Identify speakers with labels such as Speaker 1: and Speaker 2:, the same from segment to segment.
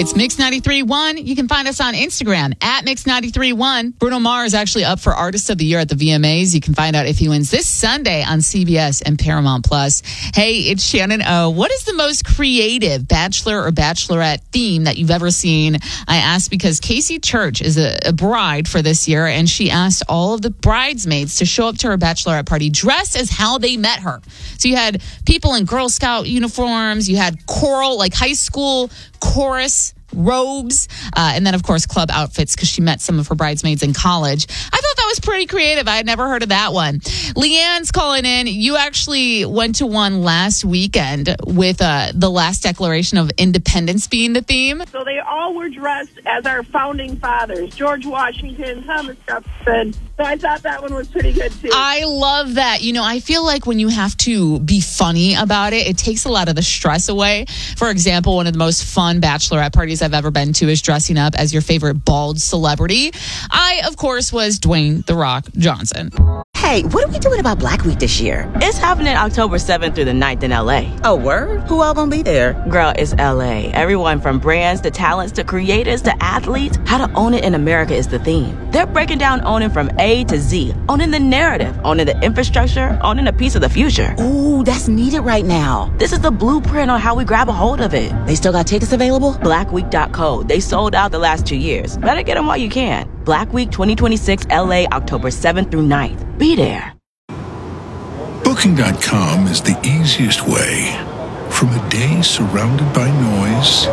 Speaker 1: It's Mix 93.1. You can find us on Instagram at Mix 93.1. Bruno Mars is actually up for Artist of the Year at the VMAs. You can find out if he wins this Sunday on CBS and Paramount Plus. Hey, it's Shannon O. What is the most creative Bachelor or Bachelorette theme that you've ever seen? I asked because Casey Church is a bride for this year, and she asked all of the bridesmaids to show up to her bachelorette party dressed as how they met her. So you had people in Girl Scout uniforms, you had choral, like high school chorus robes, and then, of course, club outfits because she met some of her bridesmaids in college. I thought that was pretty creative. I had never heard of that one. Leanne's calling in. You actually went to one last weekend with the last Declaration of Independence being the theme.
Speaker 2: So they all were dressed as our founding fathers, George Washington, Thomas Jefferson. So I thought that one was pretty good, too.
Speaker 1: I love that. You know, I feel like when you have to be funny about it, it takes a lot of the stress away. For example, one of the most fun bachelorette parties I've ever been to is dressing up as your favorite bald celebrity. I, of course, was Dwayne "The Rock" Johnson.
Speaker 3: Hey, what are we doing about Black Week this year?
Speaker 4: It's happening October 7th through the 9th in L.A.
Speaker 3: Oh, word? Who all gonna be there?
Speaker 4: Girl, it's L.A. Everyone from brands to talents to creators to athletes. How to own it in America is the theme. They're breaking down owning from A to Z. Owning the narrative, owning the infrastructure, owning a piece of the future.
Speaker 3: Ooh, that's needed right now.
Speaker 4: This is the blueprint on how we grab a hold of it.
Speaker 3: They still got tickets available?
Speaker 4: Blackweek.co. They sold out the last 2 years. Better get them while you can. Black Week 2026 LA, October 7th through 9th. Be there.
Speaker 5: Booking.com is the easiest way. From a day surrounded by noise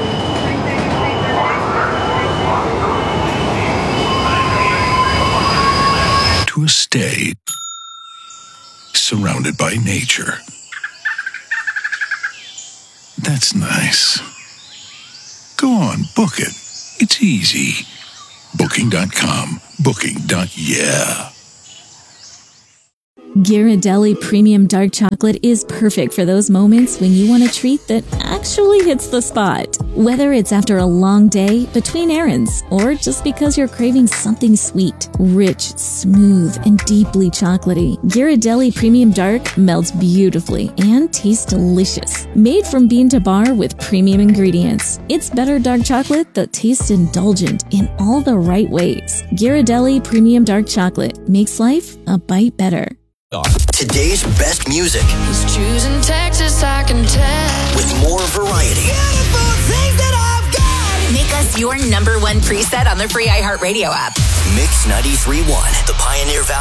Speaker 5: to a stay surrounded by nature. That's nice. Go on, book it. It's easy. Booking.com. Booking.yeah.
Speaker 6: Ghirardelli Premium Dark Chocolate is perfect for those moments when you want a treat that actually hits the spot. Whether it's after a long day, between errands, or just because you're craving something sweet, rich, smooth, and deeply chocolatey, Ghirardelli Premium Dark melts beautifully and tastes delicious. Made from bean to bar with premium ingredients, it's better dark chocolate that tastes indulgent in all the right ways. Ghirardelli Premium Dark Chocolate makes life a bite better.
Speaker 7: Today's best music.
Speaker 8: He's choosing Texas, I can tell.
Speaker 7: With more variety.
Speaker 8: Beautiful things that I've got.
Speaker 9: Make us your #1 preset on the free iHeartRadio app.
Speaker 7: Mix 93.1, the Pioneer Valley.